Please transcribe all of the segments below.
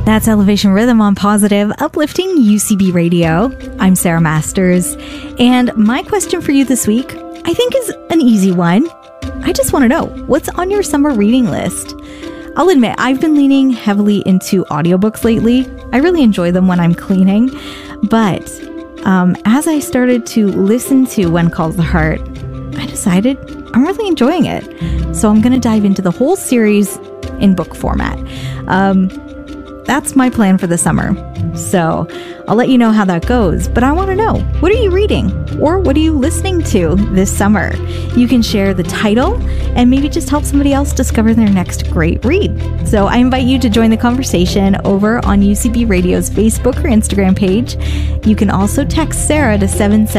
That's Elevation Rhythm on Positive, uplifting UCB Radio. I'm Sarah Masters, and my question for you this week, I think, is an easy one. I just want to know, what's on your summer reading list? I'll admit, I've been leaning heavily into audiobooks lately. I really enjoy them when I'm cleaning, but as I started to listen to When Calls the Heart, I decided I'm really enjoying it. So I'm going to dive into the whole series in book format. That's my plan for the summer. So I'll let you know how that goes. But I want to know, what are you reading? Or what are you listening to this summer? You can share the title and maybe just help somebody else discover their next great read. So I invite you to join the conversation over on UCB Radio's Facebook or Instagram page. You can also text Sarah to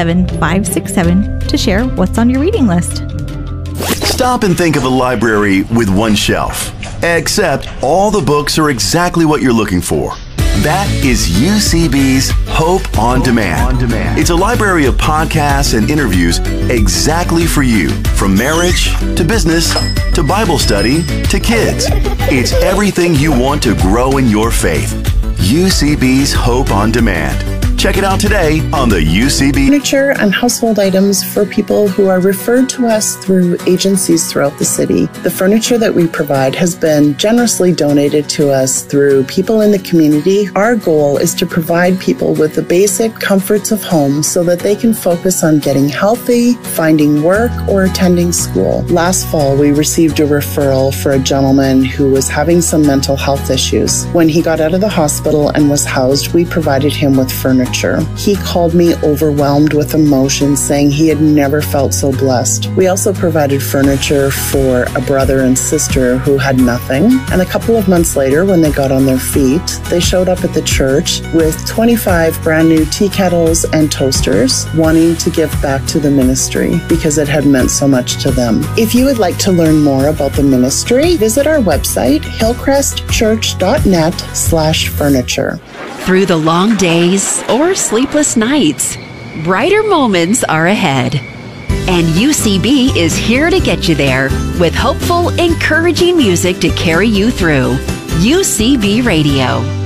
77567 to share what's on your reading list. Stop and think of a library with one shelf. Except all the books are exactly what you're looking for. That is UCB's Hope on Demand. It's a library of podcasts and interviews exactly for you. From marriage to business to Bible study to kids. It's everything you want to grow in your faith. UCB's Hope on Demand. Check it out today on the UCB. Furniture and household items for people who are referred to us through agencies throughout the city. The furniture that we provide has been generously donated to us through people in the community. Our goal is to provide people with the basic comforts of home so that they can focus on getting healthy, finding work, or attending school. Last fall, we received a referral for a gentleman who was having some mental health issues. When he got out of the hospital and was housed, we provided him with furniture. He called me overwhelmed with emotion, saying he had never felt so blessed. We also provided furniture for a brother and sister who had nothing. And a couple of months later, when they got on their feet, they showed up at the church with 25 brand new tea kettles and toasters, wanting to give back to the ministry because it had meant so much to them. If you would like to learn more about the ministry, visit our website, hillcrestchurch.net/furniture. Through the long days or sleepless nights, brighter moments are ahead. And UCB is here to get you there with hopeful, encouraging music to carry you through. UCB Radio.